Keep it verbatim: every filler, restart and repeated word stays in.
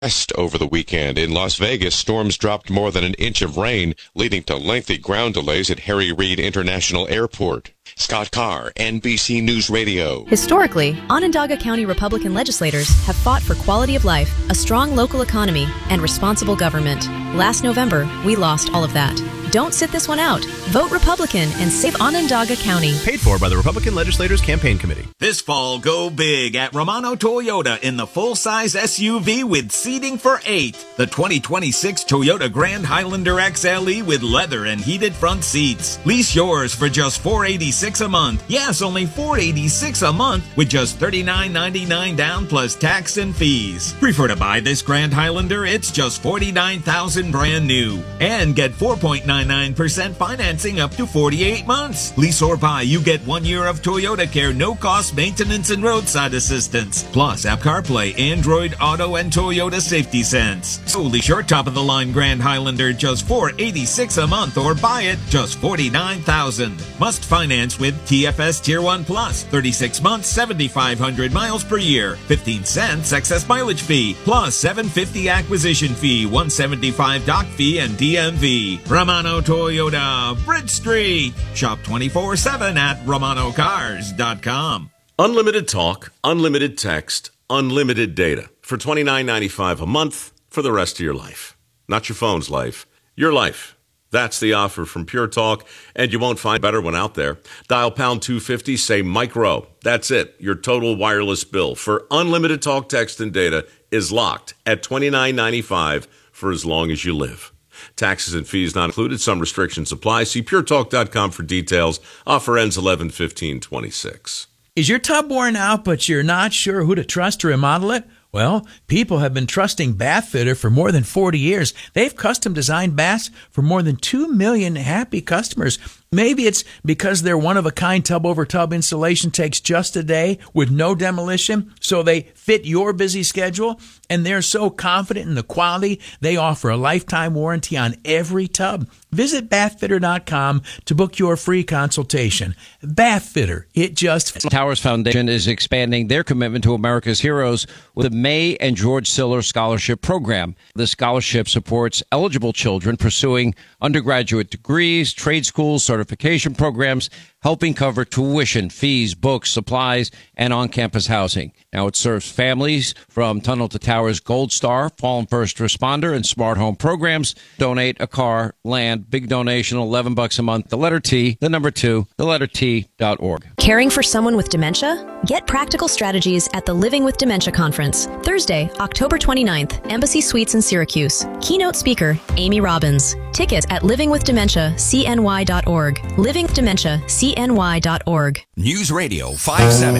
West over the weekend. In Las Vegas, storms dropped more than an inch of rain, leading to lengthy ground delays at Harry Reid International Airport. Scott Carr, N B C News Radio. Historically, Onondaga County Republican legislators have fought for quality of life, a strong local economy, and responsible government. Last November, we lost all of that. Don't sit this one out. Vote Republican and save Onondaga County. Paid for by the Republican Legislators Campaign Committee. This fall, go big at Romano Toyota in the full-size S U V with seating for eight. The twenty twenty-six Toyota Grand Highlander X L E with leather and heated front seats. Lease yours for just four hundred eighty-six dollars a month. Yes, only four hundred eighty-six dollars a month with just thirty-nine ninety-nine down plus tax and fees. Prefer to buy this Grand Highlander? It's just forty-nine thousand dollars brand new. And get four point nine nine percent financing up to forty-eight months. Lease or buy, you get one year of Toyota Care, no cost maintenance and roadside assistance. Plus, App CarPlay, Android Auto, and Toyota Safety Sense. So lease your top-of-the-line Grand Highlander just four hundred eighty-six dollars a month or buy it just forty-nine thousand dollars. Must finance with T F S Tier one Plus. thirty-six months, seventy-five hundred miles per year. fifteen cents excess mileage fee. Plus seven hundred fifty dollars acquisition fee, one hundred seventy-five dollars dock fee, and D M V. Romano Toyota, Bridge Street. Shop twenty-four seven at romano cars dot com. Unlimited talk, unlimited text, unlimited data for twenty-nine ninety-five a month for the rest of your life. Not your phone's life, your life. That's the offer from Pure Talk, and you won't find a better one out there. Dial pound two fifty, say micro. That's it. Your total wireless bill for unlimited talk, text, and data is locked at twenty-nine ninety-five for as long as you live. Taxes and fees not included. Some restrictions apply. See pure talk dot com for details. Offer ends eleven fifteen twenty-six. Is your tub worn out, but you're not sure who to trust to remodel it? Well, people have been trusting Bathfitter for more than forty years. They've custom-designed baths for more than two million happy customers. Maybe it's because their one-of-a-kind tub-over-tub installation takes just a day with no demolition, so they fit your busy schedule, and they're so confident in the quality, they offer a lifetime warranty on every tub. Visit bathfitter dot com to book your free consultation. Bathfitter, it just fits. Towers Foundation is expanding their commitment to America's heroes with the May and George Siller Scholarship Program. The scholarship supports eligible children pursuing undergraduate degrees, trade schools, certification programs, helping cover tuition, fees, books, supplies, and on-campus housing. Now it serves families from Tunnel to Towers Gold Star, Fallen First Responder, and Smart Home programs. Donate a car, land, big donation, eleven bucks a month. The letter T, the number two, the letter T dot org. Caring for someone with dementia? Get practical strategies at the Living with Dementia Conference, Thursday, October twenty-ninth, Embassy Suites in Syracuse. Keynote speaker, Amy Robbins. Tickets at living with dementia c n y dot org. living with dementia c n y dot org. News Radio five seventy.